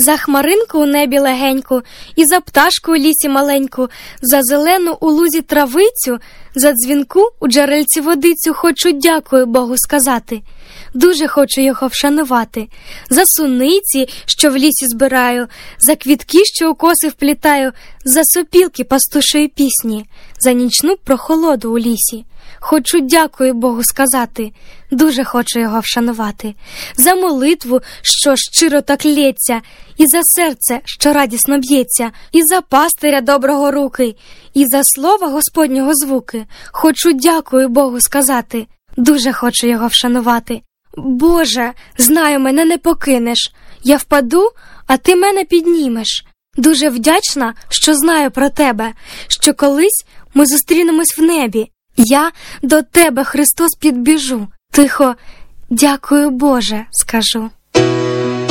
За хмаринку у небі легеньку, і за пташку у лісі маленьку, за зелену у лузі травицю, за дзвінку у джерельці водицю хочу дякую Богу сказати. Дуже хочу його вшанувати. За суниці, що в лісі збираю, за квітки, що у коси вплітаю, за сопілки пастушої пісні, за нічну прохолоду у лісі. Хочу дякую Богу сказати, дуже хочу його вшанувати. За молитву, що щиро так лється, і за серце, що радісно б'ється, і за пастиря доброго руки, і за слова Господнього звуки. Хочу дякую Богу сказати, дуже хочу його вшанувати. Боже, знаю, мене не покинеш. Я впаду, а ти мене піднімеш. Дуже вдячна, що знаю про тебе, що колись ми зустрінемось в небі. Я до тебе, Христос, підбіжу. Тихо, дякую, Боже, скажу.